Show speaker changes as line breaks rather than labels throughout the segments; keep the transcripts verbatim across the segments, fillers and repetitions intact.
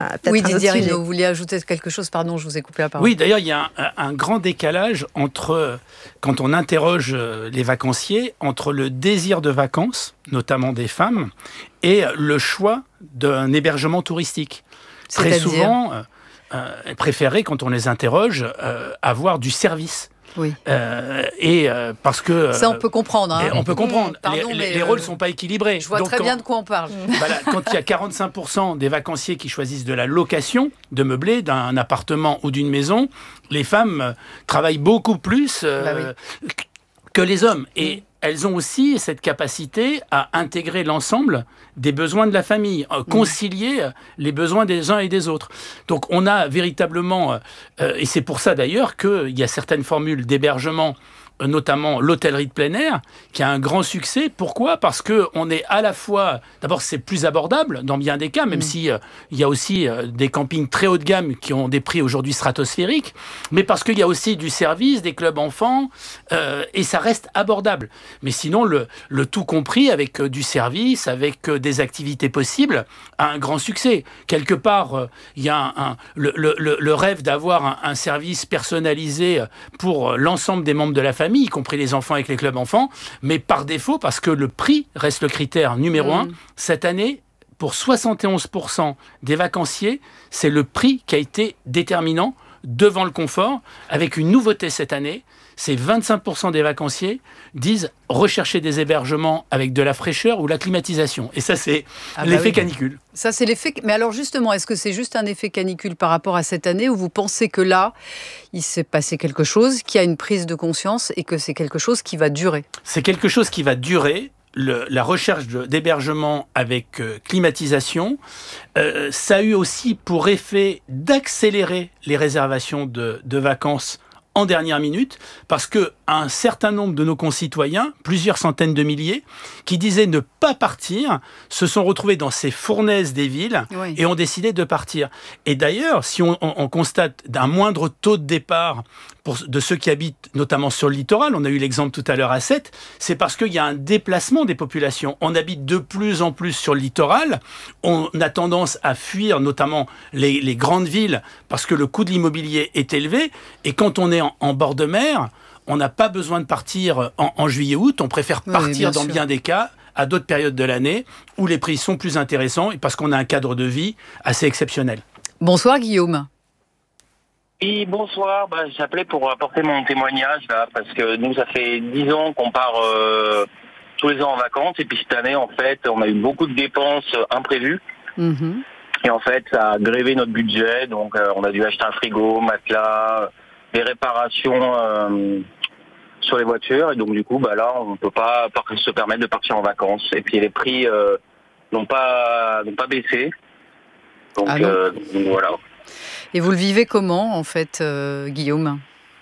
Oui, Didier Arinault, vous vouliez ajouter quelque chose, pardon, je vous ai coupé la parole.
Oui, d'ailleurs, il y a un, un grand décalage entre, quand on interroge les vacanciers, entre le désir de vacances, notamment des femmes, et le choix d'un hébergement touristique. Très souvent, euh, euh, elles préféraient, quand on les interroge, euh, avoir du service.
Oui.
Euh, et euh, parce que
ça on peut comprendre. Hein.
On peut comprendre.
Mmh, pardon,
les,
mais
les
euh,
rôles ne sont pas équilibrés.
Je vois
Donc,
très
quand,
bien de quoi on parle.
Voilà, quand il y a quarante-cinq pour cent des vacanciers qui choisissent de la location de meublé d'un appartement ou d'une maison, les femmes euh, travaillent beaucoup plus euh, bah oui. que les hommes. Et mmh. elles ont aussi cette capacité à intégrer l'ensemble des besoins de la famille, euh, concilier mmh. les besoins des uns et des autres. Donc on a véritablement, euh, et c'est pour ça d'ailleurs qu'il y a certaines formules d'hébergement, euh, notamment l'hôtellerie de plein air, qui a un grand succès. Pourquoi ? Parce qu'on est à la fois, d'abord c'est plus abordable dans bien des cas, même mmh. si euh, il y a aussi euh, des campings très haut de gamme qui ont des prix aujourd'hui stratosphériques, mais parce qu'il y a aussi du service, des clubs enfants, euh, et ça reste abordable. Mais sinon, le, le tout compris avec euh, du service, avec euh, des activités possibles, a un grand succès. Quelque part, il euh, y a un, un, le, le, le rêve d'avoir un, un service personnalisé pour l'ensemble des membres de la famille, y compris les enfants avec les clubs enfants, mais par défaut, parce que le prix reste le critère numéro mmh. un, cette année, pour soixante et onze pour cent des vacanciers, c'est le prix qui a été déterminant devant le confort, avec une nouveauté cette année. C'est vingt-cinq pour cent des vacanciers disent rechercher des hébergements avec de la fraîcheur ou la climatisation. Et ça, c'est ah l'effet bah oui. canicule.
Ça, c'est l'effet... Mais alors justement, est-ce que c'est juste un effet canicule par rapport à cette année, ou vous pensez que là, il s'est passé quelque chose, qu'il y a une prise de conscience et que c'est quelque chose qui va durer ?
C'est quelque chose qui va durer. Le, la recherche de, d'hébergement avec euh, climatisation, euh, ça a eu aussi pour effet d'accélérer les réservations de, de vacances en dernière minute, parce qu'un certain nombre de nos concitoyens, plusieurs centaines de milliers, qui disaient ne pas partir, se sont retrouvés dans ces fournaises des villes oui. et ont décidé de partir. Et d'ailleurs, si on, on, on constate d'un moindre taux de départ pour, de ceux qui habitent notamment sur le littoral, on a eu l'exemple tout à l'heure à Sète, c'est parce qu'il y a un déplacement des populations. On habite de plus en plus sur le littoral, on a tendance à fuir notamment les, les grandes villes parce que le coût de l'immobilier est élevé, et quand on est en, en bord de mer, on n'a pas besoin de partir en, en juillet-août, on préfère partir oui, bien dans sûr. bien des cas à d'autres périodes de l'année où les prix sont plus intéressants et parce qu'on a un cadre de vie assez exceptionnel.
Bonsoir Guillaume.
Oui, bonsoir. Bah, j'appelais pour apporter mon témoignage là, parce que nous, ça fait dix ans qu'on part euh, tous les ans en vacances, et puis cette année, en fait, on a eu beaucoup de dépenses imprévues. Mmh. Et en fait, ça a grévé notre budget, donc euh, on a dû acheter un frigo, matelas, des réparations euh, sur les voitures, et donc du coup, bah là, on ne peut pas se permettre de partir en vacances. Et puis les prix euh, n'ont pas n'ont pas baissé, donc, ah euh, donc voilà.
Et vous le vivez comment, en fait, euh, Guillaume ?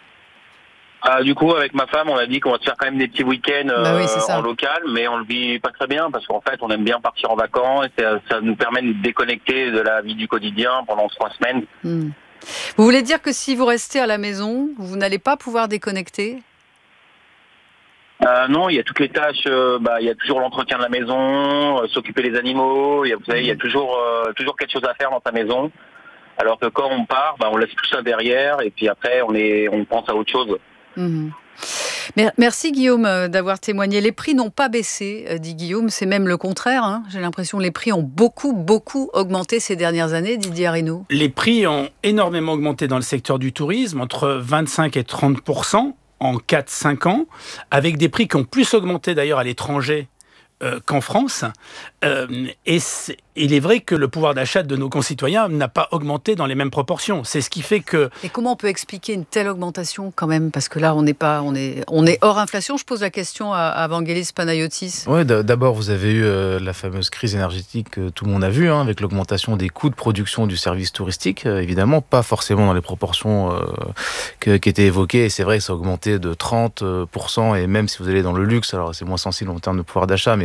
Ah, du coup, avec ma femme, on a dit qu'on va se faire quand même des petits week-ends euh, bah oui, en local, mais on le vit pas très bien parce qu'en fait, on aime bien partir en vacances et ça, ça nous permet de nous déconnecter de la vie du quotidien pendant trois semaines.
Mmh. Vous voulez dire que si vous restez à la maison, vous n'allez pas pouvoir déconnecter ?
Euh, non, il y a toutes les tâches. Euh, bah, il y a toujours l'entretien de la maison, euh, s'occuper des animaux. Il y a, vous savez, il y a toujours euh, toujours quelque chose à faire dans sa maison. Alors que quand on part, bah, on laisse tout ça derrière et puis après on est, on pense à autre chose.
Mmh. Merci Guillaume d'avoir témoigné. Les prix n'ont pas baissé, dit Guillaume, c'est même le contraire. Hein. J'ai l'impression que les prix ont beaucoup, beaucoup augmenté ces dernières années, Didier Arinault.
Les prix ont énormément augmenté dans le secteur du tourisme, entre vingt-cinq et trente pour cent en quatre à cinq ans, avec des prix qui ont plus augmenté d'ailleurs à l'étranger euh, qu'en France. Euh, et il est vrai que le pouvoir d'achat de nos concitoyens n'a pas augmenté dans les mêmes proportions. C'est ce qui fait que...
Et comment on peut expliquer une telle augmentation quand même ? Parce que là, on n'est pas, on est, on est hors inflation. Je pose la question à, à Vangelis Panayotis.
Oui, d'abord, vous avez eu euh, la fameuse crise énergétique que tout le monde a vue, hein, avec l'augmentation des coûts de production du service touristique. Euh, évidemment, pas forcément dans les proportions euh, que, qui étaient évoquées. Et c'est vrai que ça a augmenté de trente pour cent. Et même si vous allez dans le luxe, alors c'est moins sensible en termes de pouvoir d'achat, mais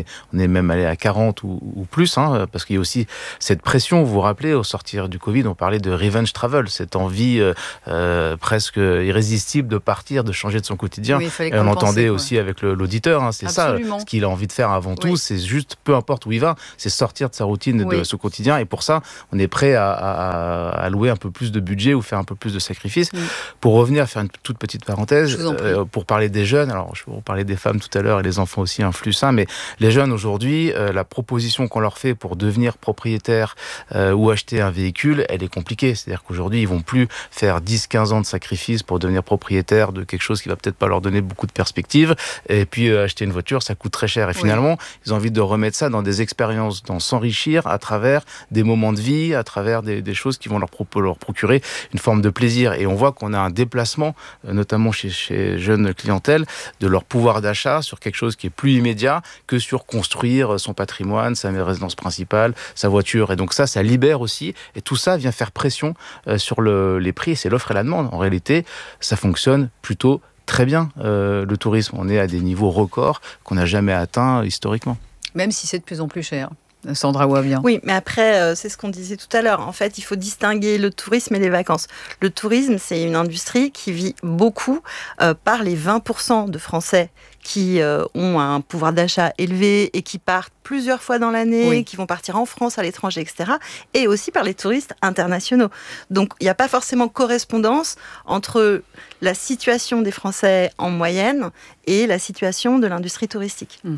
est, on est même allé à quarante ou, ou plus, hein, parce qu'il y a aussi cette pression. Vous vous rappelez, au sortir du Covid, on parlait de revenge travel, cette envie euh, euh, presque irrésistible de partir, de changer de son quotidien.
Oui,
et on l'entendait aussi avec le, l'auditeur, hein, c'est
Absolument.
ça, ce qu'il a envie de faire avant tout,
oui.
c'est juste, peu importe où il va, c'est sortir de sa routine, oui. de ce quotidien, et pour ça, on est prêt à, à, à louer un peu plus de budget ou faire un peu plus de sacrifices. Oui. Pour revenir, faire une toute petite parenthèse, euh, pour parler des jeunes, alors je vais vous parler des femmes tout à l'heure, et les enfants aussi influent ça, mais les jeunes aujourd'hui, euh, la proposition qu'on leur fait pour devenir propriétaire euh, ou acheter un véhicule, elle est compliquée. C'est-à-dire qu'aujourd'hui, ils vont plus faire dix quinze ans de sacrifices pour devenir propriétaire de quelque chose qui va peut-être pas leur donner beaucoup de perspectives. Et puis, euh, acheter une voiture, ça coûte très cher. Et oui. finalement, ils ont envie de remettre ça dans des expériences, dans s'enrichir à travers des moments de vie, à travers des, des choses qui vont leur, pro- leur procurer une forme de plaisir. Et on voit qu'on a un déplacement, euh, notamment chez, chez jeunes clientèles, de leur pouvoir d'achat sur quelque chose qui est plus immédiat que sur construire son patrimoine, sa résidence principale, sa voiture. Et donc ça, ça libère aussi. Et tout ça vient faire pression euh, sur le, les prix. C'est l'offre et la demande. En réalité, ça fonctionne plutôt très bien, euh, le tourisme. On est à des niveaux records qu'on n'a jamais atteints historiquement.
Même si c'est de plus en plus cher. Sandra Ouavian.
Oui, mais après, euh, c'est ce qu'on disait tout à l'heure. En fait, il faut distinguer le tourisme et les vacances. Le tourisme, c'est une industrie qui vit beaucoup euh, par les vingt pour cent de Français qui euh, ont un pouvoir d'achat élevé et qui partent plusieurs fois dans l'année, oui. qui vont partir en France, à l'étranger, et cetera. Et aussi par les touristes internationaux. Donc, il n'y a pas forcément correspondance entre la situation des Français en moyenne et la situation de l'industrie touristique.
Mmh.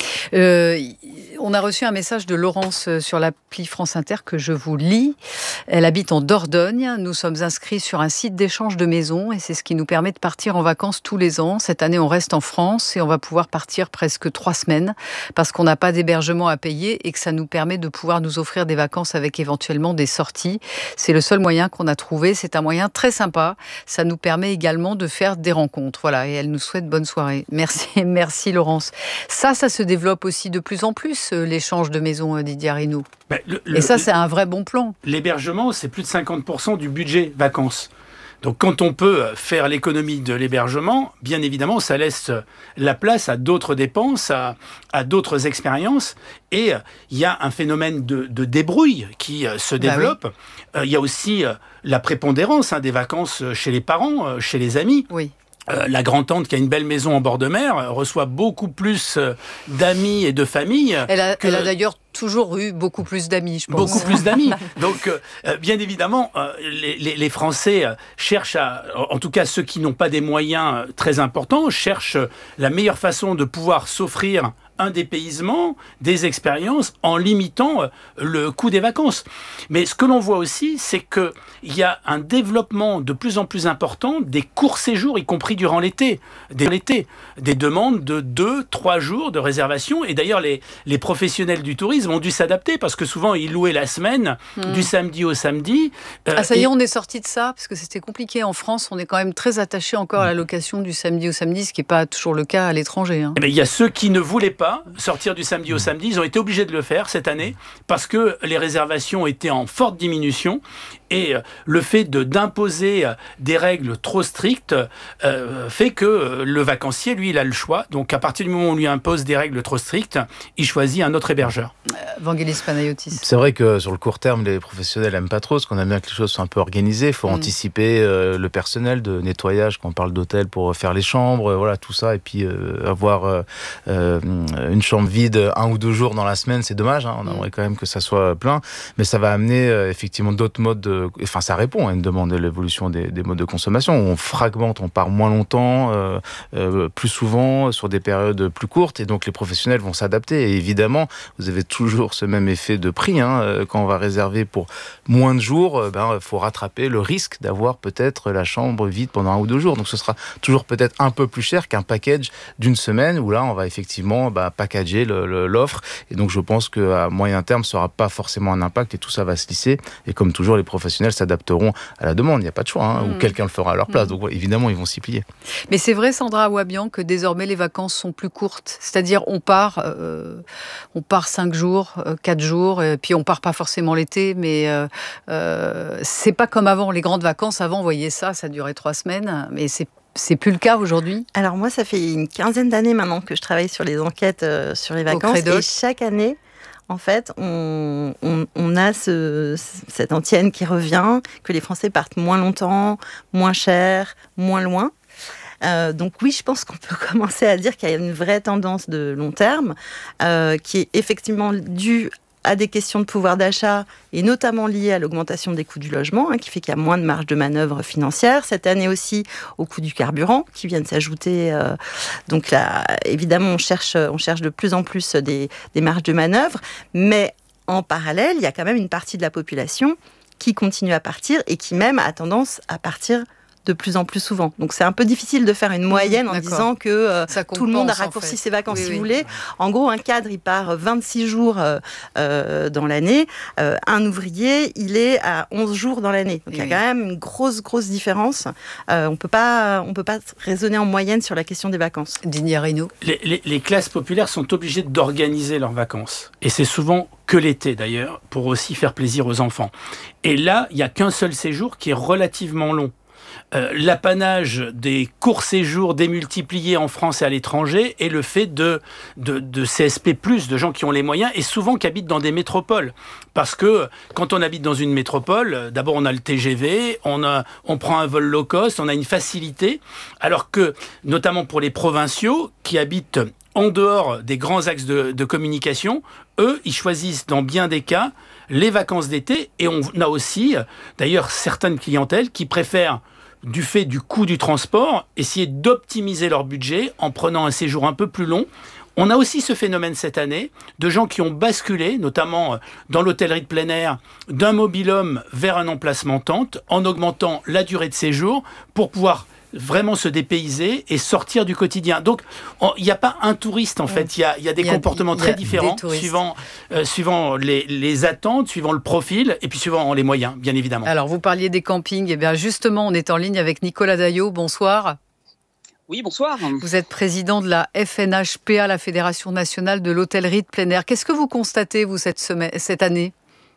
Euh, on a reçu un message de Laurence sur l'appli France Inter que je vous lis. Elle habite en Dordogne. Nous sommes inscrits sur un site d'échange de maisons et c'est ce qui nous permet de partir en vacances tous les ans. Cette année, on reste en France et on va pouvoir partir presque trois semaines parce qu'on n'a pas d'hébergement à payer et que ça nous permet de pouvoir nous offrir des vacances avec éventuellement des sorties. C'est le seul moyen qu'on a trouvé. C'est un moyen très sympa. Ça nous permet également de faire des rencontres. Voilà, et elle nous souhaite bonne soirée. Merci, merci Laurence. Ça, ça se développe aussi de plus en plus, l'échange de maisons, Didier Arrinou. Ben, le, le, et ça, c'est un vrai bon plan.
L'hébergement, c'est plus de cinquante pour cent du budget vacances. Donc quand on peut faire l'économie de l'hébergement, bien évidemment, ça laisse la place à d'autres dépenses, à, à d'autres expériences. Et il y a un phénomène de, de débrouille qui se développe. Bah oui. euh, il y a aussi la prépondérance hein, des vacances chez les parents, chez les amis.
Oui.
Euh, la grand-tante qui a une belle maison en bord de mer euh, reçoit beaucoup plus euh, d'amis et de familles.
Elle a,
que...
elle a d'ailleurs toujours eu beaucoup plus d'amis, je pense.
Beaucoup plus d'amis. Donc, euh, bien évidemment, euh, les, les, les Français euh, cherchent à, en tout cas ceux qui n'ont pas des moyens euh, très importants, cherchent euh, la meilleure façon de pouvoir s'offrir un dépaysement, des expériences, en limitant euh, le coût des vacances. Mais ce que l'on voit aussi, c'est qu'il y a un développement de plus en plus important des courts séjours, y compris durant l'été. Des, l'été, des demandes de deux, trois jours de réservation. Et d'ailleurs, les, les professionnels du tourisme ont dû s'adapter parce que souvent, ils louaient la semaine, mmh. du samedi au samedi.
Euh, ah, ça y est, et... on est sorti de ça, parce que c'était compliqué en France. On est quand même très attaché encore à la location du samedi au samedi, ce qui n'est pas toujours le cas à l'étranger. Hein.
Eh bien, il y a ceux qui ne voulaient pas sortir du samedi au samedi, ils ont été obligés de le faire cette année parce que les réservations étaient en forte diminution et le fait de, d'imposer des règles trop strictes euh, fait que le vacancier, lui, il a le choix. Donc à partir du moment où on lui impose des règles trop strictes, il choisit un autre hébergeur.
Euh, Vangelis Panayotis.
C'est vrai que sur le court terme, les professionnels n'aiment pas trop, parce qu'on aime bien que les choses soient un peu organisées. Il faut mmh. anticiper euh, le personnel de nettoyage quand on parle d'hôtel pour faire les chambres, euh, voilà tout ça, et puis euh, avoir euh, euh, une chambre vide un ou deux jours dans la semaine, c'est dommage. Hein, on aimerait mmh. quand même que ça soit plein, mais ça va amener euh, effectivement d'autres modes de Enfin, ça répond à une demande de l'évolution des, des modes de consommation. On fragmente, on part moins longtemps, euh, euh, plus souvent, sur des périodes plus courtes, et donc les professionnels vont s'adapter. Et évidemment, vous avez toujours ce même effet de prix. Hein. Quand on va réserver pour moins de jours, il ben, faut rattraper le risque d'avoir peut-être la chambre vide pendant un ou deux jours. Donc ce sera toujours peut-être un peu plus cher qu'un package d'une semaine, où là, on va effectivement ben, packager le, le, l'offre. Et donc je pense qu'à moyen terme, ça n'aura pas forcément un impact, et tout ça va se lisser. Et comme toujours, les professionnels s'adapteront à la demande, il n'y a pas de choix, hein, mmh. ou quelqu'un le fera à leur place, mmh. donc évidemment ils vont s'y plier.
Mais c'est vrai, Sandra Ouabian, que désormais les vacances sont plus courtes, c'est-à-dire on part euh, on part cinq jours, euh, quatre jours, et puis on part pas forcément l'été, mais euh, euh, c'est pas comme avant, les grandes vacances, avant, vous voyez ça, ça durait trois semaines, mais c'est c'est plus le cas aujourd'hui ?
Alors moi, ça fait une quinzaine d'années maintenant que je travaille sur les enquêtes euh, sur les vacances. Et chaque année, en fait, on, on, on a ce, cette antienne qui revient, que les Français partent moins longtemps, moins cher, moins loin. Euh, donc oui, je pense qu'on peut commencer à dire qu'il y a une vraie tendance de long terme euh, qui est effectivement due à des questions de pouvoir d'achat et notamment liées à l'augmentation des coûts du logement, hein, qui fait qu'il y a moins de marge de manœuvre financière. Cette année aussi, au coût du carburant, qui viennent s'ajouter. Euh, donc là, évidemment, on cherche, on cherche de plus en plus des, des marges de manœuvre. Mais en parallèle, il y a quand même une partie de la population qui continue à partir et qui même a tendance à partir de plus en plus souvent. Donc c'est un peu difficile de faire une moyenne en D'accord. disant que euh, tout le monde a raccourci en fait. ses vacances. Oui, si oui. vous voulez, en gros, un cadre, il part vingt-six jours euh, euh, dans l'année. Euh, un ouvrier, il est à onze jours dans l'année. Donc il y a oui. quand même une grosse, grosse différence. Euh, on peut pas, on peut pas raisonner en moyenne sur la question des vacances.
Didier Reynaud.
Les, les, les classes populaires sont obligées d'organiser leurs vacances. Et c'est souvent que l'été d'ailleurs, pour aussi faire plaisir aux enfants. Et là, il n'y a qu'un seul séjour qui est relativement long. Euh, l'apanage des courts séjours démultipliés en France et à l'étranger est le fait de, de, de C S P plus, de gens qui ont les moyens et souvent qui habitent dans des métropoles. Parce que quand on habite dans une métropole, d'abord on a le T G V, on, a, on prend un vol low cost, on a une facilité, alors que, notamment pour les provinciaux qui habitent en dehors des grands axes de, de communication, eux, ils choisissent dans bien des cas les vacances d'été et on a aussi, d'ailleurs, certaines clientèles qui préfèrent du fait du coût du transport, essayer d'optimiser leur budget en prenant un séjour un peu plus long. On a aussi ce phénomène cette année de gens qui ont basculé, notamment dans l'hôtellerie de plein air, d'un mobil-home vers un emplacement tente, en augmentant la durée de séjour pour pouvoir vraiment se dépayser et sortir du quotidien. Donc, il n'y a pas un touriste, en fait. Il y a, y a des y a, comportements très différents suivant, euh, suivant les, les attentes, suivant le profil et puis suivant les moyens, bien évidemment.
Alors, vous parliez des campings. Et bien, justement, on est en ligne avec Nicolas Daillot. Bonsoir.
Oui, bonsoir.
Vous êtes président de la F N H P A, la Fédération nationale de l'hôtellerie de plein air. Qu'est-ce que vous constatez, vous, cette, semaine, cette année ?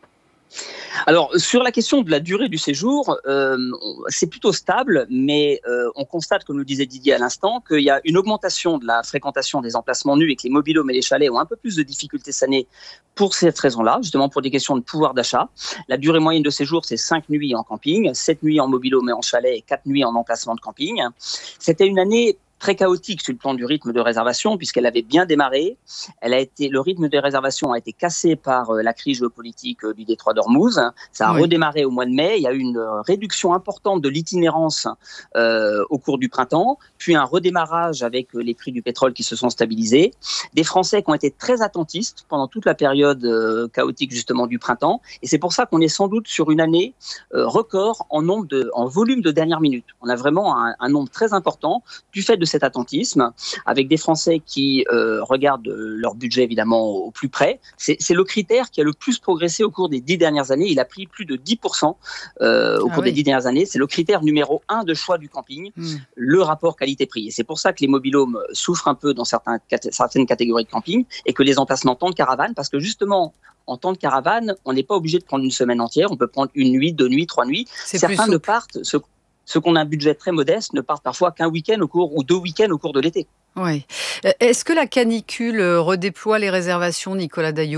Alors, sur la question de la durée du séjour, euh, c'est plutôt stable, mais euh, on constate, comme le disait Didier à l'instant, qu'il y a une augmentation de la fréquentation des emplacements nus et que les mobil-homes et les chalets ont un peu plus de difficultés cette année pour cette raison-là, justement pour des questions de pouvoir d'achat. La durée moyenne de séjour, c'est cinq nuits en camping, sept nuits en mobil-home et en chalet et quatre nuits en emplacement de camping. C'était une année très chaotique sur le plan du rythme de réservation, puisqu'elle avait bien démarré. Elle a été, le rythme de réservation a été cassé par euh, la crise géopolitique euh, du détroit d'Ormuz. Ça a oui. redémarré au mois de mai. Il y a eu une euh, réduction importante de l'itinérance euh, au cours du printemps, puis un redémarrage avec euh, les prix du pétrole qui se sont stabilisés. Des Français qui ont été très attentistes pendant toute la période euh, chaotique justement du printemps. Et c'est pour ça qu'on est sans doute sur une année euh, record en nombre de, en volume de dernière minute. On a vraiment un, un nombre très important du fait de cet attentisme, avec des Français qui euh, regardent leur budget évidemment au, au plus près. C'est, c'est le critère qui a le plus progressé au cours des dix dernières années. Il a pris plus de dix pour cent euh, au ah cours oui. des dix dernières années. C'est le critère numéro un de choix du camping, mmh. le rapport qualité-prix. Et c'est pour ça que les mobil-homes souffrent un peu dans certains, certaines catégories de camping et que les emplacements temps de caravane, parce que justement, en temps de caravane, on n'est pas obligé de prendre une semaine entière. On peut prendre une nuit, deux nuits, trois nuits.
C'est
Certains ne partent... Ce, Ceux qui ont un budget très modeste ne partent parfois qu'un week-end au cours ou deux week-ends au cours de l'été.
Oui. Est-ce que la canicule redéploie les réservations, Nicolas Daillot ?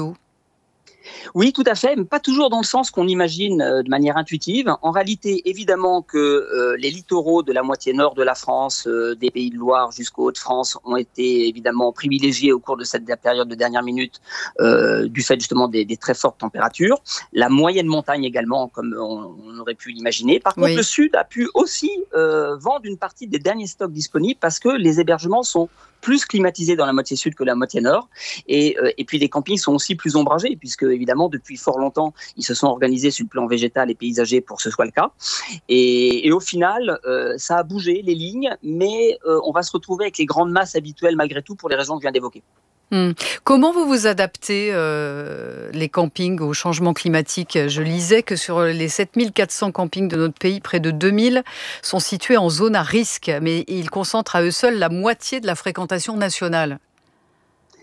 Oui, tout à fait, mais pas toujours dans le sens qu'on imagine euh, de manière intuitive. En réalité, évidemment que euh, les littoraux de la moitié nord de la France, euh, des Pays de Loire jusqu'aux Hauts-de-France, ont été évidemment privilégiés au cours de cette période de dernière minute euh, du fait justement des, des très fortes températures. La moyenne montagne également, comme on, on aurait pu l'imaginer. Par contre, oui. le Sud a pu aussi euh, vendre une partie des derniers stocks disponibles parce que les hébergements sont plus climatisés dans la moitié sud que la moitié nord. Et, euh, et puis les campings sont aussi plus ombragés, puisque évidemment, depuis fort longtemps, ils se sont organisés sur le plan végétal et paysager pour que ce soit le cas. Et, et au final, euh, ça a bougé, les lignes, mais euh, on va se retrouver avec les grandes masses habituelles malgré tout pour les raisons que je viens d'évoquer.
Hum. Comment vous vous adaptez, euh, les campings, au changement climatique ? Je lisais que sur les sept mille quatre cents campings de notre pays, près de deux mille sont situés en zone à risque, mais ils concentrent à eux seuls la moitié de la fréquentation nationale.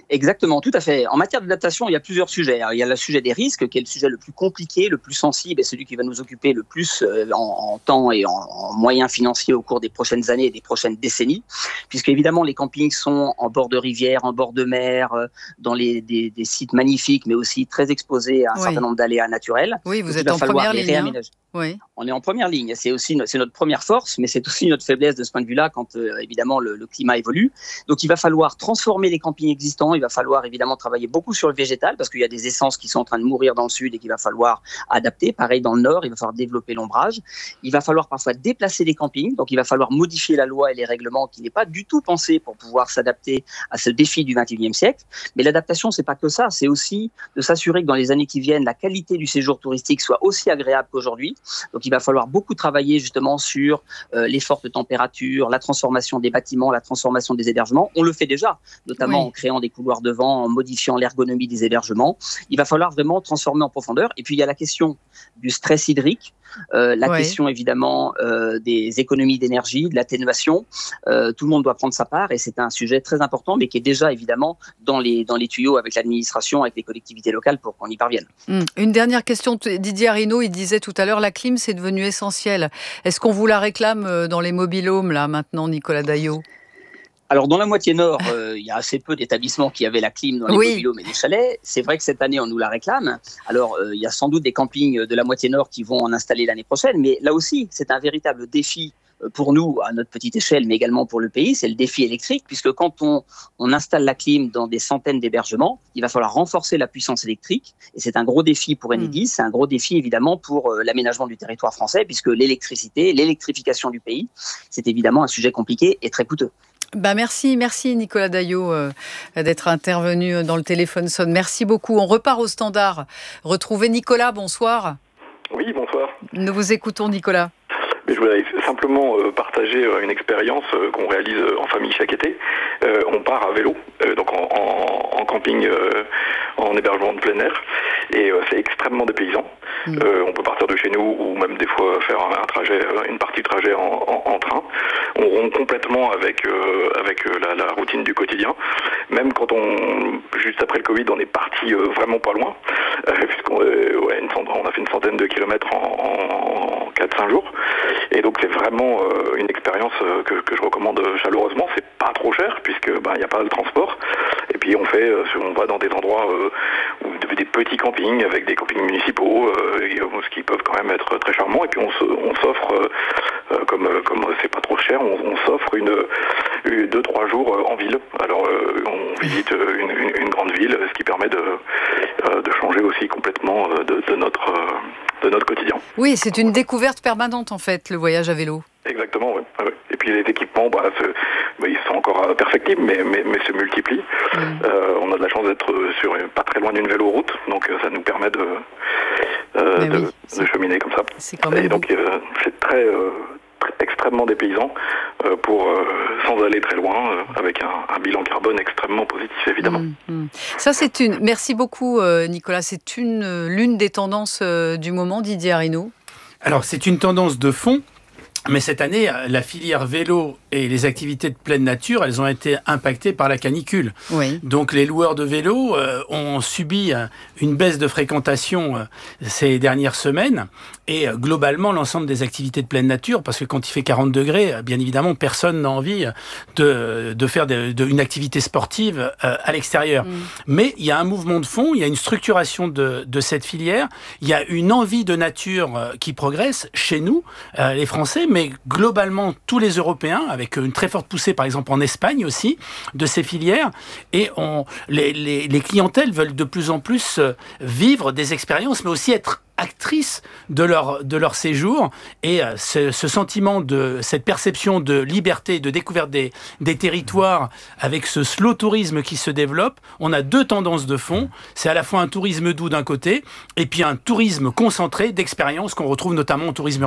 Exactement, tout à fait. En matière d'adaptation, il y a plusieurs sujets. Alors, il y a le sujet des risques, qui est le sujet le plus compliqué, le plus sensible, et celui qui va nous occuper le plus euh, en, en temps et en, en moyens financiers au cours des prochaines années et des prochaines décennies, puisque évidemment les campings sont en bord de rivière, en bord de mer, euh, dans les, des, des sites magnifiques, mais aussi très exposés à un oui. certain nombre d'aléas naturels.
Oui, vous
Donc,
êtes en première ligne. Hein.
Oui. On est en première ligne. C'est aussi c'est notre première force, mais c'est aussi notre faiblesse de ce point de vue-là quand euh, évidemment le, le climat évolue. Donc il va falloir transformer les campings existants. Il va falloir évidemment travailler beaucoup sur le végétal parce qu'il y a des essences qui sont en train de mourir dans le sud et qu'il va falloir adapter. Pareil dans le nord, il va falloir développer l'ombrage. Il va falloir parfois déplacer les campings. Donc il va falloir modifier la loi et les règlements qui n'est pas du tout pensé pour pouvoir s'adapter à ce défi du vingt et unième siècle. Mais l'adaptation, c'est pas que ça. C'est aussi de s'assurer que dans les années qui viennent, la qualité du séjour touristique soit aussi agréable qu'aujourd'hui. Donc il va falloir beaucoup travailler justement sur euh, les fortes températures, la transformation des bâtiments, la transformation des hébergements. On le fait déjà, notamment oui. en créant des couloirs de vent, en modifiant l'ergonomie des hébergements. Il va falloir vraiment transformer en profondeur. Et puis il y a la question du stress hydrique, euh, la oui. question évidemment euh, des économies d'énergie, de l'atténuation. Euh, tout le monde doit prendre sa part et c'est un sujet très important, mais qui est déjà évidemment dans les, dans les tuyaux avec l'administration, avec les collectivités locales pour qu'on y parvienne.
Mmh. Une dernière question, Didier Arrino, il disait tout à l'heure, la clim c'est devenu essentiel. Est-ce qu'on vous la réclame dans les mobil-homes là maintenant, Nicolas Daillot ?
Alors, dans la moitié nord, euh, il y a assez peu d'établissements qui avaient la clim dans les oui. mobil-homes et les chalets. C'est vrai que cette année, on nous la réclame. Alors, euh, il y a sans doute des campings de la moitié nord qui vont en installer l'année prochaine. Mais là aussi, c'est un véritable défi pour nous, à notre petite échelle, mais également pour le pays. C'est le défi électrique, puisque quand on, on installe la clim dans des centaines d'hébergements, il va falloir renforcer la puissance électrique. Et c'est un gros défi pour Enedis. Mmh. C'est un gros défi, évidemment, pour euh, l'aménagement du territoire français, puisque l'électricité, l'électrification du pays, c'est évidemment un sujet compliqué et très coûteux.
Bah merci, merci Nicolas Daillot euh, d'être intervenu dans le téléphone sonne. Merci beaucoup. On repart au standard. Retrouvez Nicolas, bonsoir.
Oui, bonsoir.
Nous vous écoutons, Nicolas.
Mais je voudrais simplement euh, partager euh, une expérience euh, qu'on réalise euh, en famille chaque été. Euh, on part à vélo, euh, donc en, en, en camping, euh, en hébergement de plein air, et euh, c'est extrêmement dépaysant. Mmh. Euh, on peut partir de chez nous ou même des fois faire un, un trajet, une partie de trajet en, en, en train. On rompt complètement avec euh, avec la, la routine du quotidien. Même quand on, juste après le Covid, on est parti euh, vraiment pas loin, euh, puisqu'on euh, ouais, une centaine, on a fait une centaine de kilomètres en, en quatre cinq jours. Et donc c'est vraiment euh, une expérience euh, que, que je recommande chaleureusement. C'est pas trop cher puisque ben il y a pas de transport. Et puis on fait, euh, on va dans des endroits euh, où des petits campings avec des campings municipaux, euh, et, euh, ce qui peuvent quand même être très charmants. Et puis on, se, on s'offre, euh, comme comme c'est pas trop cher, on, on s'offre une, une deux trois jours en ville. Alors euh, on visite une, une, une grande ville, ce qui permet de euh, de changer aussi complètement de, de notre euh, de notre quotidien.
Oui, c'est une découverte permanente en fait, le voyage à vélo.
Exactement, oui. Ouais. Et puis les équipements, bah, se, bah, ils sont encore perfectibles, mais, mais, mais se multiplient. Mmh. Euh, on a de la chance d'être sur, pas très loin d'une véloroute, donc ça nous permet de, euh, de, oui, de cheminer comme ça.
C'est quand même
Et donc euh, c'est très, euh, très extrêmement dépaysant euh, pour euh, sans aller très loin, euh, avec un, un bilan carbone extrêmement positif évidemment.
Mmh, mmh. Ça c'est une. Merci beaucoup euh, Nicolas. C'est une l'une des tendances euh, du moment, Didier Arrino.
Alors c'est une tendance de fond. Mais cette année, la filière vélo et les activités de pleine nature, elles ont été impactées par la canicule.
Oui.
Donc les loueurs de vélos euh, ont subi euh, une baisse de fréquentation euh, ces dernières semaines. Et euh, globalement, l'ensemble des activités de pleine nature, parce que quand il fait quarante degrés, euh, bien évidemment, personne n'a envie de, de faire de, de, une activité sportive euh, à l'extérieur. Mm. Mais il y a un mouvement de fond, il y a une structuration de, de cette filière, il y a une envie de nature euh, qui progresse chez nous, euh, les Français, mais mais globalement tous les Européens, avec une très forte poussée par exemple en Espagne aussi, de ces filières, et on, les, les, les clientèles veulent de plus en plus vivre des expériences, mais aussi être actrices de leur, de leur séjour, et ce, ce sentiment, de cette perception de liberté, de découverte des, des territoires, avec ce slow tourisme qui se développe, on a deux tendances de fond, c'est à la fois un tourisme doux d'un côté, et puis un tourisme concentré d'expériences qu'on retrouve notamment en tourisme urbain.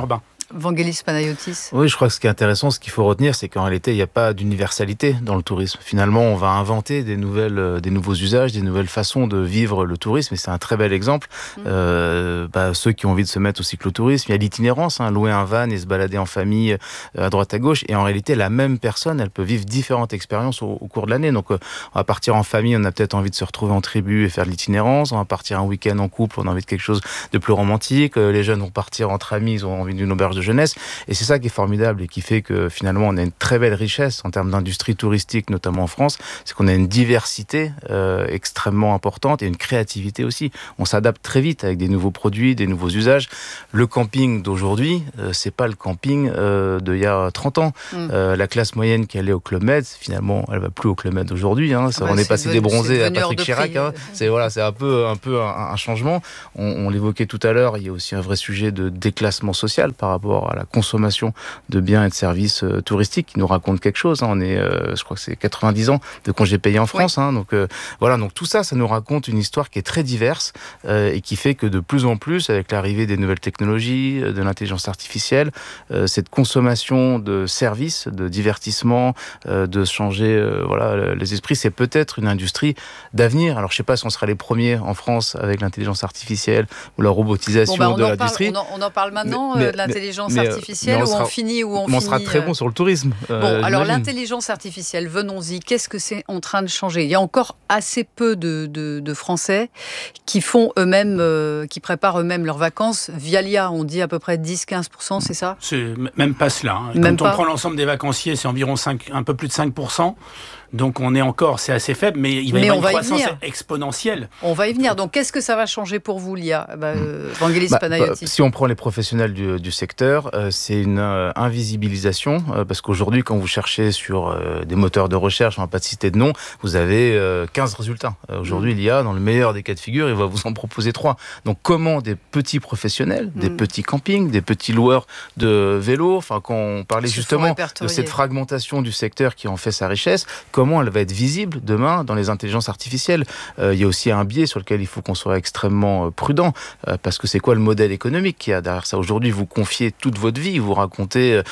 Vangelis Panayotis.
Oui, je crois que ce qui est intéressant, ce qu'il faut retenir, c'est qu'en réalité, il n'y a pas d'universalité dans le tourisme. Finalement, on va inventer des, nouvelles, euh, des nouveaux usages, des nouvelles façons de vivre le tourisme, et c'est un très bel exemple. Mmh. Euh, bah, ceux qui ont envie de se mettre au cyclotourisme, il y a l'itinérance, hein, louer un van et se balader en famille euh, à droite à gauche, et en réalité, la même personne, elle peut vivre différentes expériences au, au cours de l'année. Donc, euh, on va partir en famille, on a peut-être envie de se retrouver en tribu et faire de l'itinérance, on va partir un week-end en couple, on a envie de quelque chose de plus romantique, euh, les jeunes vont partir entre amis, ils ont envie d'une auberge de jeunesse, et c'est ça qui est formidable et qui fait que finalement on a une très belle richesse en termes d'industrie touristique, notamment en France, c'est qu'on a une diversité euh, extrêmement importante et une créativité aussi. On s'adapte très vite avec des nouveaux produits, des nouveaux usages. Le camping d'aujourd'hui, euh, c'est pas le camping euh, d'il y a trente ans. Mm. Euh, la classe moyenne qui allait au Club Med, finalement, elle va plus au Club Med aujourd'hui. Hein. Ah bah on est, est passé des bronzés à Patrick Chirac. Hein. C'est voilà, c'est un peu un peu un, un changement. On, on l'évoquait tout à l'heure. Il y a aussi un vrai sujet de déclassement social par rapport à la consommation de biens et de services euh, touristiques qui nous raconte quelque chose. Hein. On est, euh, je crois que c'est quatre-vingt-dix ans de congés payés en France. Oui. Hein. Donc euh, voilà, donc tout ça, ça nous raconte une histoire qui est très diverse euh, et qui fait que de plus en plus, avec l'arrivée des nouvelles technologies, de l'intelligence artificielle, euh, cette consommation de services, de divertissement, euh, de changer euh, voilà les esprits, c'est peut-être une industrie d'avenir. Alors je sais pas si on sera les premiers en France avec l'intelligence artificielle ou la robotisation bon, bah, de l'industrie.
Parle, on, en, on en parle maintenant mais, euh, de l'intelligence mais, artificielle mais on sera, où on finit où on, on finit.
On sera très bon sur le tourisme.
Euh, bon, alors l'intelligence artificielle, venons-y. Qu'est-ce que c'est en train de changer ? Il y a encore assez peu de, de, de Français qui font eux-mêmes, euh, qui préparent eux-mêmes leurs vacances via l'I A. On dit à peu près dix à quinze pour cent, c'est ça ?
C'est même pas cela. Hein.
Même
Quand
pas.
on prend l'ensemble des vacanciers, c'est environ cinq, un peu plus de cinq pour cent. Donc on est encore, c'est assez faible, mais il va y
mais
avoir une croissance exponentielle.
On va y venir. Donc qu'est-ce que ça va changer pour vous, l'I A ? bah, euh, Vangelis bah, Panayotis.
Bah, si on prend les professionnels du, du secteur, euh, c'est une euh, invisibilisation, euh, parce qu'aujourd'hui, quand vous cherchez sur euh, des moteurs de recherche, on ne va pas te citer de nom, vous avez euh, quinze résultats. Euh, aujourd'hui, mmh. l'I A, dans le meilleur des cas de figure, il va vous en proposer trois. Donc comment des petits professionnels, mmh. des petits campings, des petits loueurs de vélos, enfin quand on parlait Se justement de cette fragmentation du secteur qui en fait sa richesse, comment elle va être visible demain dans les intelligences artificielles. Euh, il y a aussi un biais sur lequel il faut qu'on soit extrêmement euh, prudent, euh, parce que c'est quoi le modèle économique qu'il y a derrière ça ? Aujourd'hui, vous confiez toute votre vie, vous racontez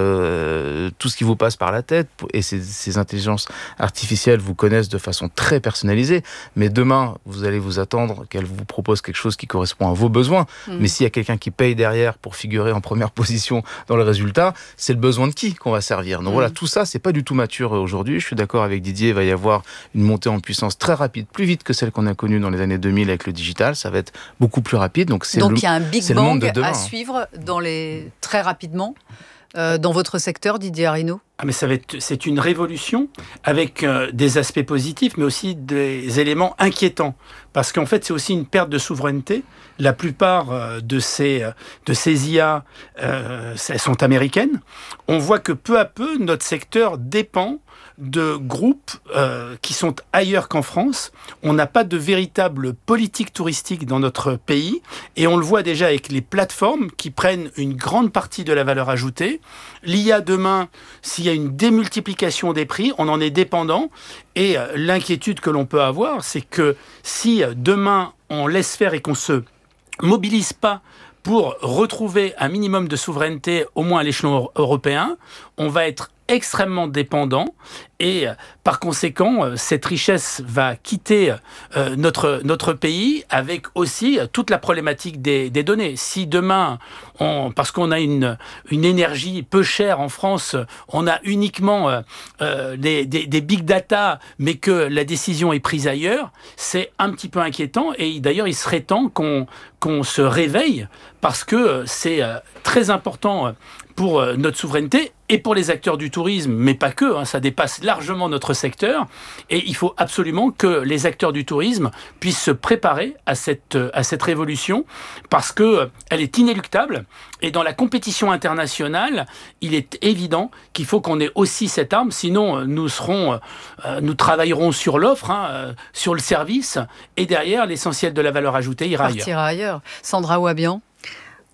euh, tout ce qui vous passe par la tête, et ces, ces intelligences artificielles vous connaissent de façon très personnalisée, mais demain, vous allez vous attendre qu'elles vous proposent quelque chose qui correspond à vos besoins. Mmh. Mais s'il y a quelqu'un qui paye derrière pour figurer en première position dans le résultat, c'est le besoin de qui qu'on va servir ? Donc mmh. voilà, tout ça, c'est pas du tout mature aujourd'hui. Je suis d'accord avec Didier, il va y avoir une montée en puissance très rapide, plus vite que celle qu'on a connue dans les années deux mille avec le digital. Ça va être beaucoup plus rapide. Donc, c'est
donc
le,
il y a un big bang à suivre dans les... très rapidement euh, dans votre secteur, Didier Arrino.
Ah mais ça va être, c'est une révolution avec euh, des aspects positifs, mais aussi des éléments inquiétants. Parce qu'en fait, c'est aussi une perte de souveraineté. La plupart euh, de ces, euh, de ces I A euh, elles sont américaines. On voit que peu à peu, notre secteur dépend de groupes euh, qui sont ailleurs qu'en France. On n'a pas de véritable politique touristique dans notre pays. Et on le voit déjà avec les plateformes qui prennent une grande partie de la valeur ajoutée. L'I A demain, s'il y a une démultiplication des prix, on en est dépendant. Et euh, l'inquiétude que l'on peut avoir, c'est que si euh, demain on laisse faire et qu'on se mobilise pas pour retrouver un minimum de souveraineté, au moins à l'échelon européen, on va être extrêmement dépendant et euh, par conséquent, euh, cette richesse va quitter euh, notre, notre pays avec aussi euh, toute la problématique des, des données. Si demain, on, parce qu'on a une, une énergie peu chère en France, on a uniquement euh, euh, des, des, des big data, mais que la décision est prise ailleurs, c'est un petit peu inquiétant et d'ailleurs, il serait temps qu'on, qu'on se réveille parce que euh, c'est euh, très important euh, pour euh, notre souveraineté et pour les acteurs du tourisme, mais pas que, hein, ça dépasse largement notre secteur. Et il faut absolument que les acteurs du tourisme puissent se préparer à cette, à cette révolution parce qu'elle est inéluctable. Et dans la compétition internationale, il est évident qu'il faut qu'on ait aussi cette arme, sinon nous, serons, euh, nous travaillerons sur l'offre, hein, euh, sur le service, et derrière, l'essentiel de la valeur ajoutée ira ailleurs.
Partira ailleurs. Sandra Ouabian.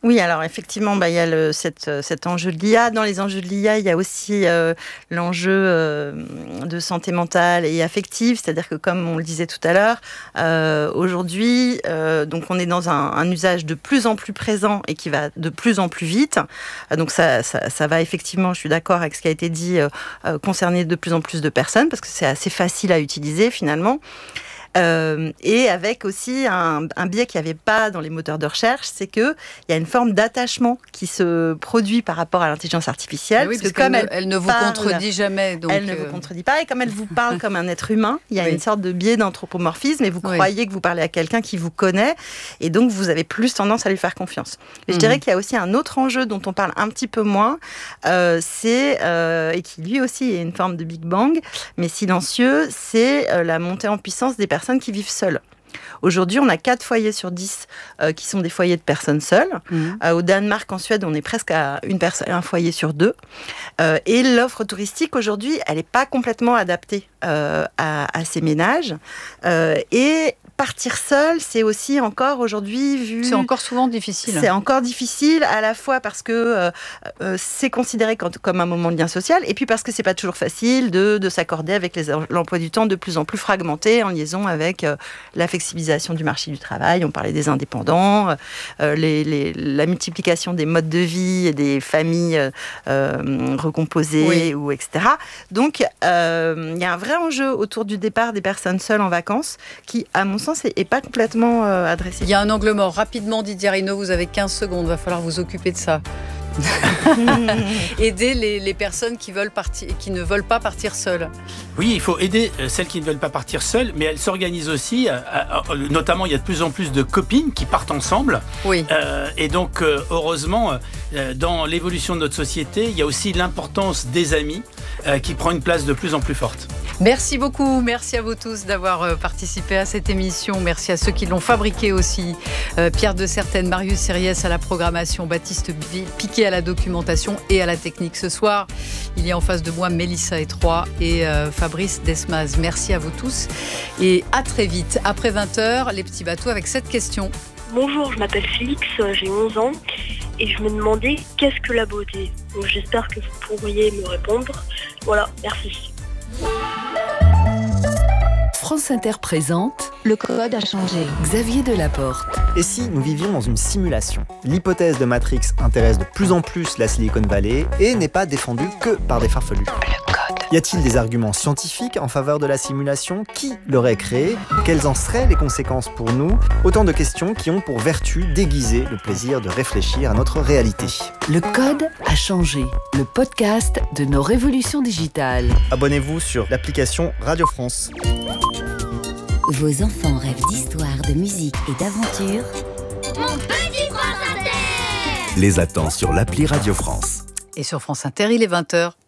Oui, alors effectivement, bah, il y a le, cette, cet enjeu de l'I A. Dans les enjeux de l'I A, il y a aussi euh, l'enjeu euh, de santé mentale et affective, c'est-à-dire que comme on le disait tout à l'heure, euh, aujourd'hui, euh, donc on est dans un, un usage de plus en plus présent et qui va de plus en plus vite. Euh, donc ça, ça, ça va effectivement, je suis d'accord avec ce qui a été dit, euh, euh, concerner de plus en plus de personnes parce que c'est assez facile à utiliser finalement. Euh, et avec aussi un, un biais qu'il n'y avait pas dans les moteurs de recherche, c'est qu'il y a une forme d'attachement qui se produit par rapport à l'intelligence artificielle.
Oui,
parce, parce
que comme elle, elle ne vous parle, contredit jamais. Donc
elle ne euh... vous contredit pas. Et comme elle vous parle comme un être humain, il y a oui. une sorte de biais d'anthropomorphisme et vous oui. croyez que vous parlez à quelqu'un qui vous connaît. Et donc, vous avez plus tendance à lui faire confiance. Et je mmh. dirais qu'il y a aussi un autre enjeu dont on parle un petit peu moins, euh, c'est, euh, et qui lui aussi est une forme de Big Bang, mais silencieux, c'est euh, la montée en puissance des personnes qui vivent seules. Aujourd'hui, on a quatre foyers sur dix euh, qui sont des foyers de personnes seules. Mmh. Euh, au Danemark, en Suède, on est presque à une perso- un foyer sur deux. Euh, et l'offre touristique, aujourd'hui, elle n'est pas complètement adaptée euh, à, à ces ménages. Euh, et partir seul, c'est aussi encore aujourd'hui vu...
C'est encore souvent difficile.
C'est encore difficile, à la fois parce que euh, euh, c'est considéré comme, comme un moment de lien social, et puis parce que c'est pas toujours facile de, de s'accorder avec les, l'emploi du temps de plus en plus fragmenté en liaison avec euh, la flexibilisation du marché du travail. On parlait des indépendants, euh, les, les, la multiplication des modes de vie et des familles euh, recomposées, oui. ou et cetera. Donc, euh, il y a un vrai enjeu autour du départ des personnes seules en vacances qui, à mon sens, n'est pas complètement euh, adressé.
Il y a un angle mort. Rapidement, Didier Arinaud, vous avez quinze secondes. Il va falloir vous occuper de ça. Aider les, les personnes qui, veulent partir, qui ne veulent pas partir seules.
Oui, il faut aider celles qui ne veulent pas partir seules, mais elles s'organisent aussi. Euh, euh, notamment, il y a de plus en plus de copines qui partent ensemble.
Oui.
Euh, et donc, euh, heureusement, euh, dans l'évolution de notre société, il y a aussi l'importance des amis euh, qui prend une place de plus en plus forte.
Merci beaucoup. Merci à vous tous d'avoir participé à cette émission. Merci à ceux qui l'ont fabriquée aussi. Euh, Pierre de Certaine, Marius Sériès à la programmation, Baptiste Piquet à la documentation et à la technique. Ce soir, il y a en face de moi Mélissa Etroy et euh, Fabrice Desmaz. Merci à vous tous et à très vite. Après vingt heures, les petits bateaux avec cette question.
Bonjour, je m'appelle Félix, j'ai onze ans et je me demandais qu'est-ce que la beauté. Donc, j'espère que vous pourriez me répondre. Voilà, merci.
France Inter présente Le code a changé. Xavier Delaporte.
Et si nous vivions dans une simulation ? L'hypothèse de Matrix intéresse de plus en plus la Silicon Valley et n'est pas défendue que par des farfelus. Le code. Y a-t-il des arguments scientifiques en faveur de la simulation ? Qui l'aurait créée ? Quelles en seraient les conséquences pour nous ? Autant de questions qui ont pour vertu d'aiguiser le plaisir de réfléchir à notre réalité.
Le code a changé. Le podcast de nos révolutions digitales.
Abonnez-vous sur l'application Radio France.
Vos enfants rêvent d'histoire, de musique et d'aventure.
Mon petit France Inter
les attend sur l'appli Radio France.
Et sur France Inter, il est vingt heures.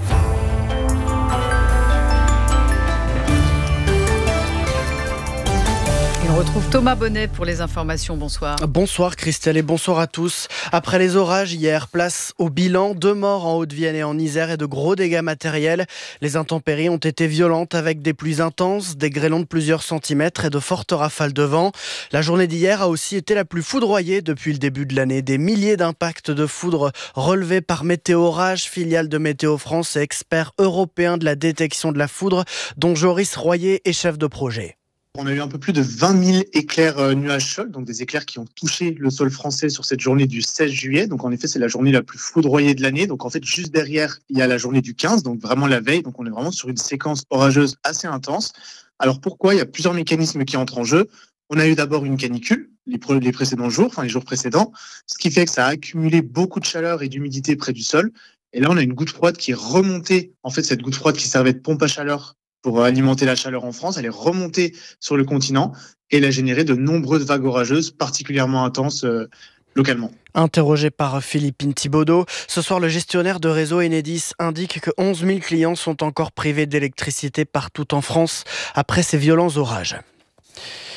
On retrouve Thomas Bonnet pour les informations. Bonsoir.
Bonsoir Christelle et bonsoir à tous. Après les orages hier, place au bilan. Deux morts en Haute-Vienne et en Isère et de gros dégâts matériels. Les intempéries ont été violentes avec des pluies intenses, des grêlons de plusieurs centimètres et de fortes rafales de vent. La journée d'hier a aussi été la plus foudroyée depuis le début de l'année. Des milliers d'impacts de foudre relevés par Météo Orage, filiale de Météo France et expert européen de la détection de la foudre, dont Joris Royer est chef de projet.
On a eu un peu plus de vingt mille éclairs euh, nuages-sol, donc des éclairs qui ont touché le sol français sur cette journée du seize juillet. Donc en effet, c'est la journée la plus foudroyée de l'année. Donc en fait, juste derrière, il y a la journée du quinze, donc vraiment la veille. Donc on est vraiment sur une séquence orageuse assez intense. Alors pourquoi ? Il y a plusieurs mécanismes qui entrent en jeu. On a eu d'abord une canicule les, pre- les précédents jours, enfin les jours précédents, ce qui fait que ça a accumulé beaucoup de chaleur et d'humidité près du sol. Et là, on a une goutte froide qui est remontée. En fait, cette goutte froide qui servait de pompe à chaleur pour alimenter la chaleur en France, elle est remontée sur le continent et elle a généré de nombreuses vagues orageuses particulièrement intenses euh, localement.
Interrogé par Philippine Thibaudot, ce soir le gestionnaire de réseau Enedis indique que onze mille clients sont encore privés d'électricité partout en France après ces violents orages.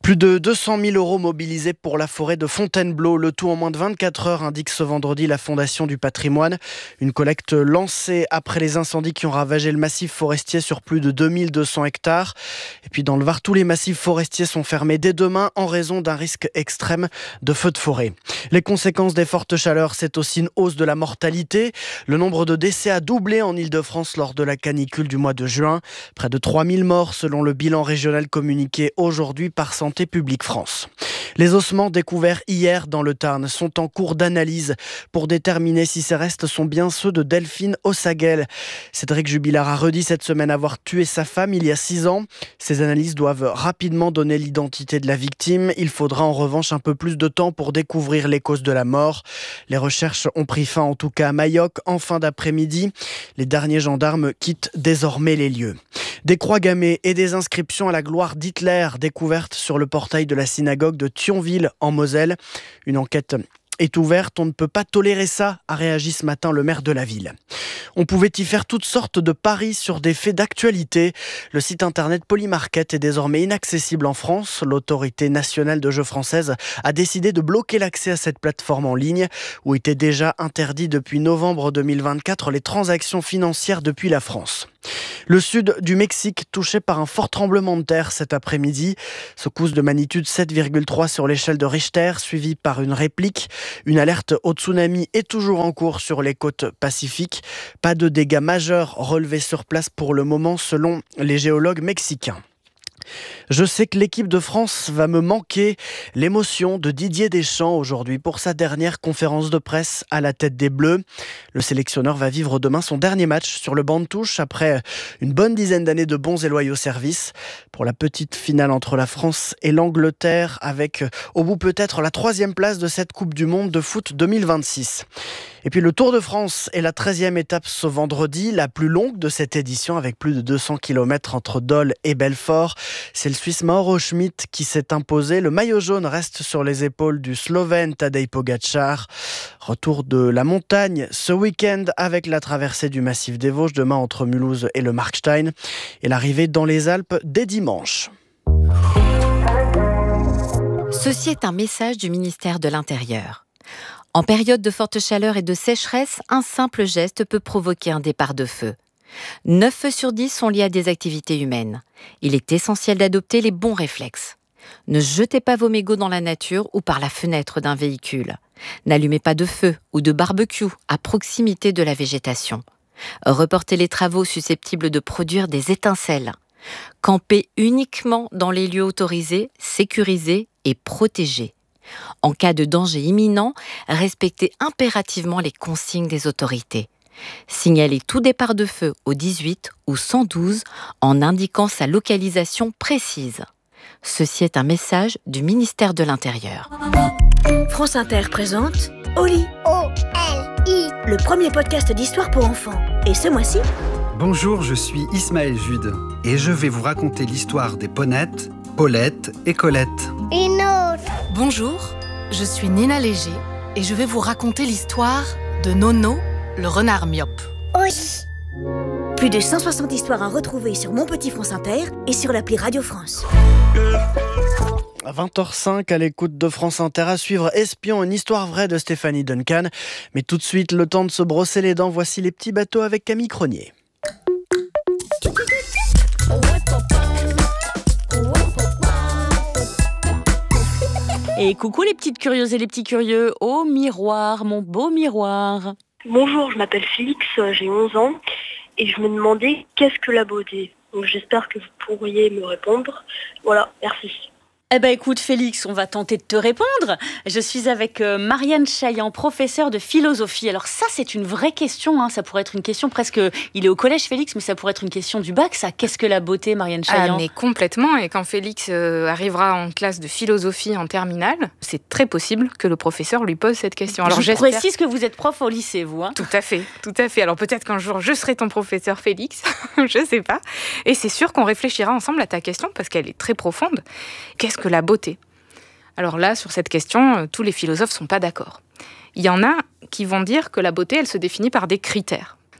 Plus de deux cent mille euros mobilisés pour la forêt de Fontainebleau, le tout en moins de vingt-quatre heures, indique ce vendredi la Fondation du patrimoine. Une collecte lancée après les incendies qui ont ravagé le massif forestier sur plus de deux mille deux cents hectares. Et puis dans le Var, tous les massifs forestiers sont fermés dès demain en raison d'un risque extrême de feux de forêt. Les conséquences des fortes chaleurs, c'est aussi une hausse de la mortalité. Le nombre de décès a doublé en Île-de-France lors de la canicule du mois de juin. Près de trois mille morts selon le bilan régional communiqué aujourd'hui par Santé publique France. Les ossements découverts hier dans le Tarn sont en cours d'analyse pour déterminer si ces restes sont bien ceux de Delphine Ossaguel. Cédric Jubilard a redit cette semaine avoir tué sa femme il y a six ans. Ces analyses doivent rapidement donner l'identité de la victime. Il faudra en revanche un peu plus de temps pour découvrir les causes de la mort. Les recherches ont pris fin en tout cas à Mayoc en fin d'après-midi. Les derniers gendarmes quittent désormais les lieux. Des croix gammées et des inscriptions à la gloire d'Hitler découvertes sur le portail de la synagogue de Thionville en Moselle. Une enquête est ouverte, on ne peut pas tolérer ça, a réagi ce matin le maire de la ville. On pouvait y faire toutes sortes de paris sur des faits d'actualité. Le site internet Polymarket est désormais inaccessible en France. L'autorité nationale de jeux française a décidé de bloquer l'accès à cette plateforme en ligne où étaient déjà interdits depuis novembre deux mille vingt-quatre les transactions financières depuis la France. Le sud du Mexique touché par un fort tremblement de terre cet après-midi. Secousse de magnitude sept virgule trois sur l'échelle de Richter, suivie par une réplique. Une alerte au tsunami est toujours en cours sur les côtes pacifiques. Pas de dégâts majeurs relevés sur place pour le moment selon les géologues mexicains. Je sais que l'équipe de France va me manquer. L'émotion de Didier Deschamps aujourd'hui pour sa dernière conférence de presse à la tête des Bleus. Le sélectionneur va vivre demain son dernier match sur le banc de touche après une bonne dizaine d'années de bons et loyaux services. Pour la petite finale entre la France et l'Angleterre avec au bout peut-être la troisième place de cette Coupe du Monde de foot deux mille vingt-six. Et puis le Tour de France est la treizième étape ce vendredi, la plus longue de cette édition avec plus de deux cents kilomètres entre Dole et Belfort. C'est le Suisse Mauro Schmid qui s'est imposé. Le maillot jaune reste sur les épaules du Slovène Tadej Pogačar. Retour de la montagne ce week-end avec la traversée du massif des Vosges demain entre Mulhouse et le Markstein et l'arrivée dans les Alpes dès dimanche.
Ceci est un message du ministère de l'Intérieur. En période de forte chaleur et de sécheresse, un simple geste peut provoquer un départ de feu. neuf feux sur dix sont liés à des activités humaines. Il est essentiel d'adopter les bons réflexes. Ne jetez pas vos mégots dans la nature ou par la fenêtre d'un véhicule. N'allumez pas de feu ou de barbecue à proximité de la végétation. Reportez les travaux susceptibles de produire des étincelles. Campez uniquement dans les lieux autorisés, sécurisés et protégés. En cas de danger imminent, respectez impérativement les consignes des autorités. Signalez tout départ de feu au dix-huit ou cent douze en indiquant sa localisation précise. Ceci est un message du ministère de l'Intérieur.
France Inter présente Oli. O L I. Le premier podcast d'histoire pour enfants. Et ce mois-ci...
Bonjour, je suis Ismaël Jude et je vais vous raconter l'histoire des Ponettes, Paulette et Colette.
Une autre.
Bonjour, je suis Nina Léger et je vais vous raconter l'histoire de Nono, le renard myope.
Oui.
Plus de cent soixante histoires à retrouver sur Mon Petit France Inter et sur l'appli Radio France.
À vingt heures cinq, à l'écoute de France Inter, à suivre Espion, une histoire vraie de Stéphanie Duncan. Mais tout de suite, le temps de se brosser les dents, voici les petits bateaux avec Camille Cronier.
Et coucou les petites curieuses et les petits curieux, au miroir, mon beau miroir.
Bonjour, je m'appelle Félix, j'ai onze ans et je me demandais qu'est-ce que la beauté. Donc j'espère que vous pourriez me répondre. Voilà, merci.
Eh ben écoute Félix, on va tenter de te répondre. Je suis avec euh, Marianne Chaillan, professeure de philosophie. Alors ça c'est une vraie question, hein. Ça pourrait être une question presque... Il est au collège Félix, mais ça pourrait être une question du bac, ça. Qu'est-ce que la beauté, Marianne Chaillan ?
Ah mais complètement, et quand Félix euh, arrivera en classe de philosophie en terminale, c'est très possible que le professeur lui pose cette question.
Alors je j'espère... précise que vous êtes prof au lycée, vous. Hein.
Tout à fait, tout à fait. Alors peut-être qu'un jour je serai ton professeur Félix, je sais pas. Et c'est sûr qu'on réfléchira ensemble à ta question, parce qu'elle est très profonde. Qu'est-ce que la beauté ? Alors là, sur cette question, tous les philosophes ne sont pas d'accord. Il y en a qui vont dire que la beauté, elle se définit par des critères.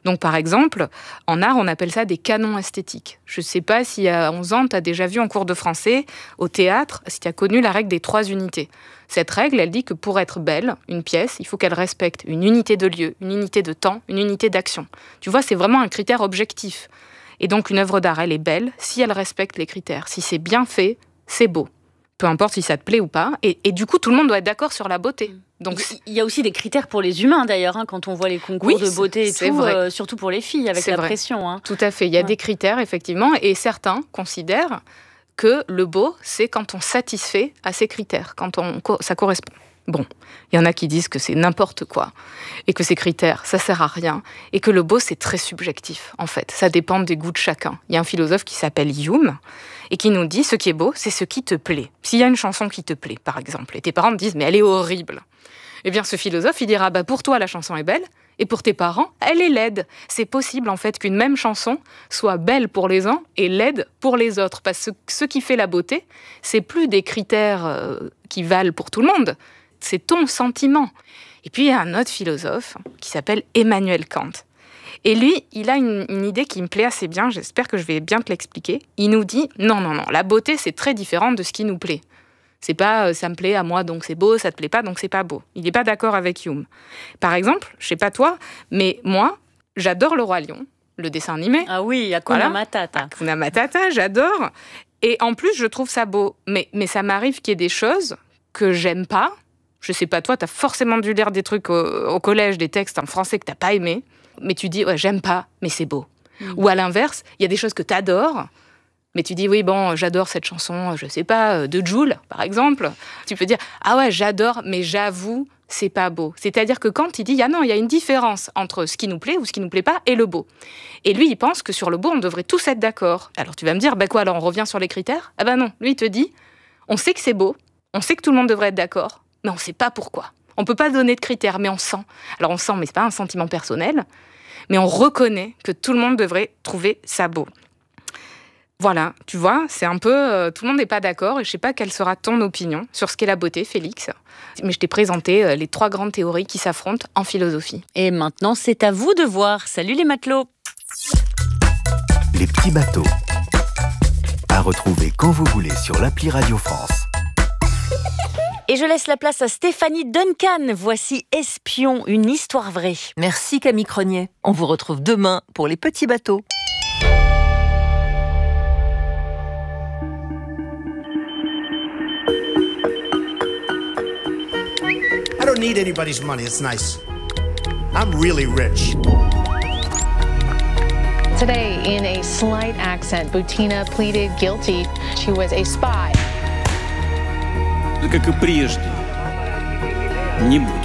Donc par exemple, en art, on appelle ça des canons esthétiques. Je ne sais pas si à onze ans, tu as déjà vu en cours de français, au théâtre, si tu as connu la règle des trois unités. Cette règle, elle dit que pour être belle, une pièce, il faut qu'elle respecte une unité de lieu, une unité de temps, une unité d'action. Tu vois, c'est vraiment un critère objectif. Et donc une œuvre d'art, elle est belle si elle respecte les critères. Si c'est bien fait, c'est beau. Peu importe si ça te plaît ou pas. Et, et du coup, tout le monde doit être d'accord sur la beauté.
Donc, il y a aussi des critères pour les humains, d'ailleurs, hein, quand on voit les concours
oui,
de beauté et
c'est
tout,
vrai.
Euh, surtout pour les filles, avec
c'est
la
vrai.
pression. Hein.
Tout à fait. Il y a
ouais.
des critères, effectivement, et certains considèrent que le beau, c'est quand on satisfait à ces critères, quand on, ça correspond. Bon, il y en a qui disent que c'est n'importe quoi, et que ces critères, ça sert à rien, et que le beau, c'est très subjectif, en fait. Ça dépend des goûts de chacun. Il y a un philosophe qui s'appelle Hume, et qui nous dit, ce qui est beau, c'est ce qui te plaît. S'il y a une chanson qui te plaît, par exemple, et tes parents te disent, mais elle est horrible, eh bien, ce philosophe, il dira, bah, pour toi, la chanson est belle, et pour tes parents, elle est laide. C'est possible, en fait, qu'une même chanson soit belle pour les uns et laide pour les autres. Parce que ce qui fait la beauté, c'est plus des critères euh, qui valent pour tout le monde, c'est ton sentiment. Et puis, il y a un autre philosophe qui s'appelle Emmanuel Kant. Et lui, il a une, une idée qui me plaît assez bien, j'espère que je vais bien te l'expliquer. Il nous dit, non, non, non, la beauté, c'est très différent de ce qui nous plaît. C'est pas euh, ça me plaît à moi, donc c'est beau, ça te plaît pas, donc c'est pas beau. Il n'est pas d'accord avec Hume. Par exemple, je sais pas toi, mais moi, j'adore Le Roi Lion, le dessin animé.
Ah oui, Hakuna voilà. Matata.
Hakuna Matata, j'adore. Et en plus, je trouve ça beau. Mais, mais ça m'arrive qu'il y ait des choses que j'aime pas. Je sais pas, toi, t'as forcément dû lire des trucs au, au collège, des textes en français que t'as pas aimé. Mais tu dis, ouais, j'aime pas, mais c'est beau. Mmh. Ou à l'inverse, il y a des choses que t'adores. Mais tu dis, oui, bon, j'adore cette chanson, je sais pas, de Jul, par exemple. Tu peux dire, ah ouais, j'adore, mais j'avoue, c'est pas beau. C'est-à-dire que quand il dit, ah non, il y a une différence entre ce qui nous plaît ou ce qui nous plaît pas et le beau. Et lui, il pense que sur le beau, on devrait tous être d'accord. Alors tu vas me dire, bah quoi, alors on revient sur les critères ? Ah bah non, lui, il te dit, on sait que c'est beau, on sait que tout le monde devrait être d'accord, mais on sait pas pourquoi. On peut pas donner de critères, mais on sent. Alors on sent, mais c'est pas un sentiment personnel, mais on reconnaît que tout le monde devrait trouver ça beau. Voilà, tu vois, c'est un peu... Euh, tout le monde n'est pas d'accord et je ne sais pas quelle sera ton opinion sur ce qu'est la beauté, Félix. Mais je t'ai présenté euh, les trois grandes théories qui s'affrontent en philosophie.
Et maintenant, c'est à vous de voir. Salut les matelots.
Les petits bateaux. À retrouver quand vous voulez sur l'appli Radio France.
Et je laisse la place à Stéphanie Duncan. Voici Espion, une histoire vraie.
Merci Camille Cronier. On vous retrouve demain pour les petits bateaux.
I don't need anybody's money, it's nice. I'm really rich.
Today, in a slight accent, Butina pleaded guilty. She was a spy.
Как и прежде, не будет.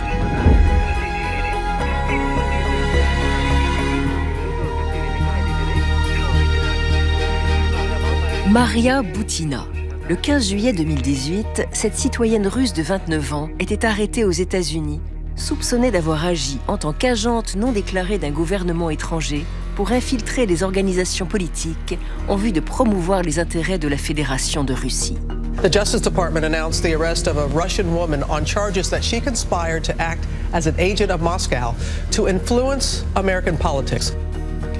Maria Butina. Le quinze juillet deux mille dix-huit, cette citoyenne russe de vingt-neuf ans était arrêtée aux États-Unis, soupçonnée d'avoir agi en tant qu'agente non déclarée d'un gouvernement étranger pour infiltrer les organisations politiques en vue de promouvoir les intérêts de la Fédération de Russie.
The Justice Department announced the arrest of a Russian woman on charges that she conspired to act as an agent of Moscow to influence American politics.
Quoi ?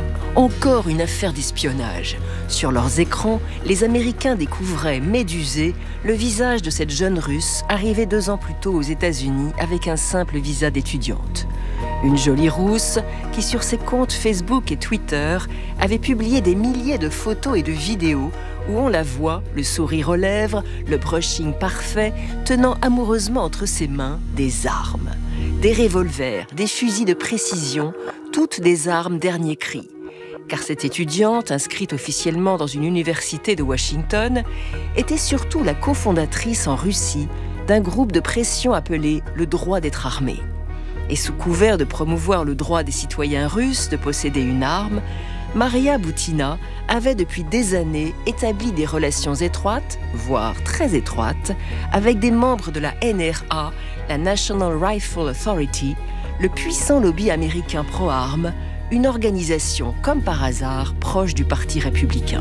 Encore une affaire d'espionnage. Sur leurs écrans, les Américains découvraient, médusés, le visage de cette jeune Russe arrivée deux ans plus tôt aux États-Unis avec un simple visa d'étudiante. Une jolie rousse qui, sur ses comptes Facebook et Twitter, avait publié des milliers de photos et de vidéos où on la voit, le sourire aux lèvres, le brushing parfait, tenant amoureusement entre ses mains des armes. Des revolvers, des fusils de précision, toutes des armes dernier cri. Car cette étudiante, inscrite officiellement dans une université de Washington, était surtout la cofondatrice en Russie d'un groupe de pression appelé le droit d'être armé. Et sous couvert de promouvoir le droit des citoyens russes de posséder une arme, Maria Butina avait depuis des années établi des relations étroites, voire très étroites, avec des membres de la N R A, la National Rifle Authority, le puissant lobby américain pro-armes, une organisation, comme par hasard, proche du Parti républicain.